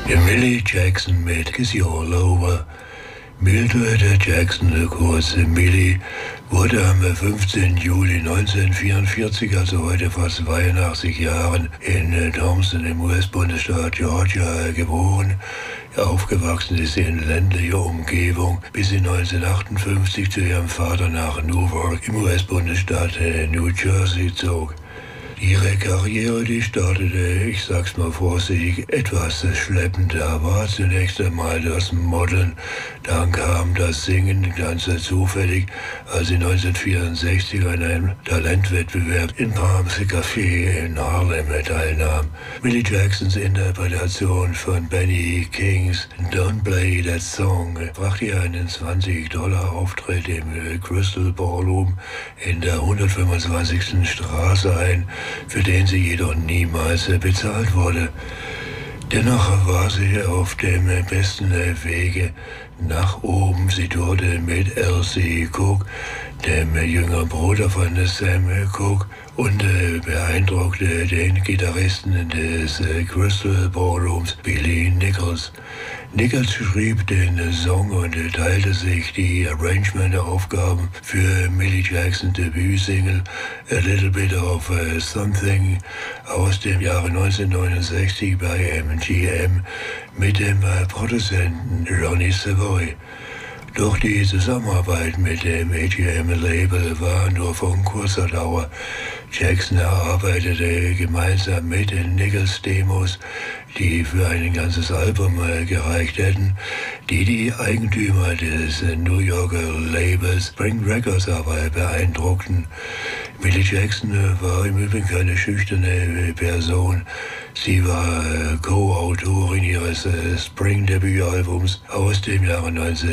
Millie Jackson mit Kiss You All Over. Mildred Jackson, eine kurze Millie, wurde am 15. Juli 1944, also heute fast 82 Jahren, in Thompson im US-Bundesstaat Georgia geboren. Aufgewachsen ist sie in ländlicher Umgebung, bis sie 1958 zu ihrem Vater nach Newark im US-Bundesstaat New Jersey zog. Ihre Karriere, die startete, ich sag's mal vorsichtig, etwas schleppend. Da war zunächst einmal das Modeln, dann kam das Singen ganz zufällig, als sie 1964 an einem Talentwettbewerb in Palms Café in Harlem teilnahm. Millie Jacksons Interpretation von Benny Kings Don't Play That Song brachte ihr einen $20 im Crystal Ballroom in der 125. Straße ein, für den sie jedoch niemals bezahlt wurde. Dennoch war sie auf dem besten Wege nach oben. Sie tourte mit L.C. Cook, dem jüngeren Bruder von Sam Cooke, und beeindruckte den Gitarristen des Crystal Ballrooms, Billy Nichols. Nichols schrieb den Song und teilte sich die Arrangement-Aufgaben für Millie Jacksons Debütsingle A Little Bit of Something aus dem Jahre 1969 bei MGM mit dem Produzenten Ronnie Savoy. Doch die Zusammenarbeit mit dem MGM-Label war nur von kurzer Dauer. Jackson erarbeitete gemeinsam mit den Nichols Demos, die für ein ganzes Album gereicht hätten, die Eigentümer des New Yorker Labels Spring Records aber beeindruckten. Millie Jackson war im Übrigen keine schüchterne Person. Sie war Co-Autorin ihres Spring-Debütalbums aus dem Jahre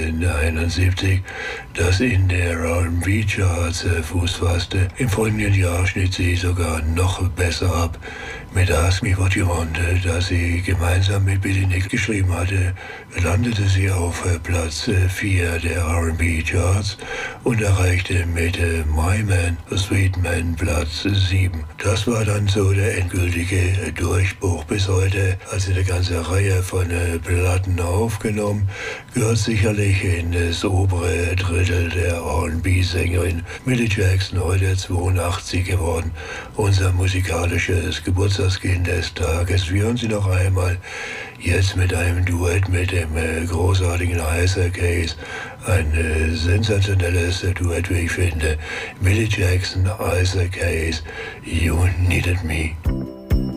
1971, das in der R&B-Charts Fuß fasste. Im folgenden Jahr schnitt sie sogar noch besser ab mit Ask Me What You Want, das sie gemeinsam mit Billy Nick geschrieben hatte, landete sie auf Platz 4 der R&B-Charts und erreichte mit My Man, A Sweet Man Platz 7. Das war dann so der endgültige Durchbruch. Bis heute hat sie eine ganze Reihe von Platten aufgenommen, gehört sicherlich in das obere Drittel der R&B-Sängerin. Millie Jackson, heute 82 geworden, unser musikalisches Geburtstagskind des Tages. Wir hören sie noch einmal, jetzt mit einem Duett mit dem großartigen Isaac Hayes. Ein sensationelles Duett, wie ich finde. Millie Jackson, Isaac Hayes, You Needed Me.